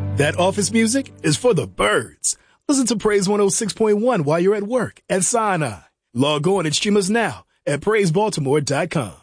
That office music is for the birds. Listen to Praise 106.1 while you're at work at Sinai. Log on and stream us now at PraiseBaltimore.com.